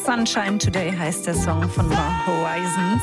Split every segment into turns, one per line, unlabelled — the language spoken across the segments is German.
Sunshine Today heißt der Song von The Horizons.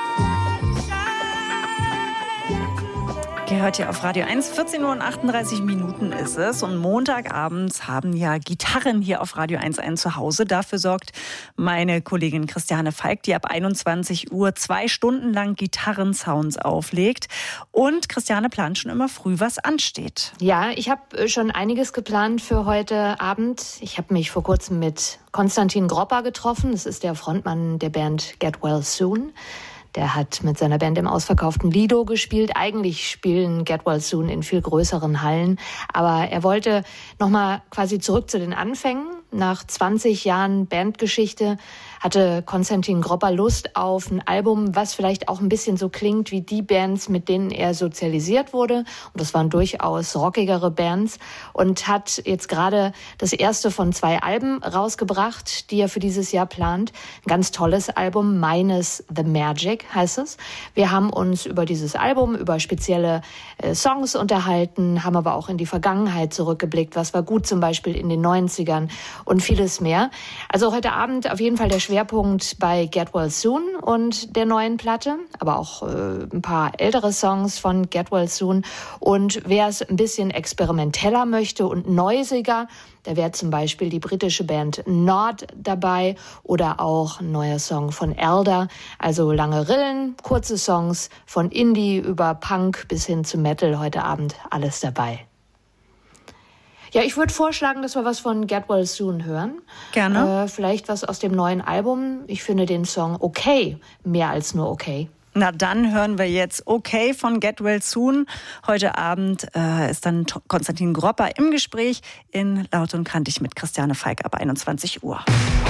Gehört hier auf Radio 1. 14:38 Uhr ist es. Und Montagabends haben ja Gitarren hier auf Radio 1 ein Zuhause. Dafür sorgt meine Kollegin Christiane Falk, die ab 21 Uhr 2 Stunden lang Gitarrensounds auflegt. Und Christiane plant schon immer früh, was ansteht.
Ja, ich habe schon einiges geplant für heute Abend. Ich habe mich vor kurzem mit Konstantin Gropper getroffen. Das ist der Frontmann der Band Get Well Soon. Der hat mit seiner Band im ausverkauften Lido gespielt. Eigentlich spielen Get Well Soon in viel größeren Hallen. Aber er wollte nochmal quasi zurück zu den Anfängen. Nach 20 Jahren Bandgeschichte hatte Konstantin Gropper Lust auf ein Album, was vielleicht auch ein bisschen so klingt wie die Bands, mit denen er sozialisiert wurde. Und das waren durchaus rockigere Bands. Und hat jetzt gerade das erste von 2 Alben rausgebracht, die er für dieses Jahr plant. Ein ganz tolles Album, Minus the Magic heißt es. Wir haben uns über dieses Album, über spezielle Songs unterhalten, haben aber auch in die Vergangenheit zurückgeblickt. Was war gut zum Beispiel in den 90ern und vieles mehr. Also heute Abend auf jeden Fall der Schwerpunkt bei Get Well Soon und der neuen Platte, aber auch ein paar ältere Songs von Get Well Soon. Und wer es ein bisschen experimenteller möchte und neusiger, da wäre zum Beispiel die britische Band Nord dabei oder auch ein neuer Song von Elder. Also lange Rillen, kurze Songs von Indie über Punk bis hin zu Metal. Heute Abend alles dabei. Ja, ich würde vorschlagen, dass wir was von Get Well Soon hören.
Gerne.
Vielleicht was aus dem neuen Album. Ich finde den Song okay, mehr als nur okay.
Na, dann hören wir jetzt Okay von Get Well Soon. Heute Abend ist dann Konstantin Gropper im Gespräch in Laut und Kantig mit Christiane Falk ab 21 Uhr.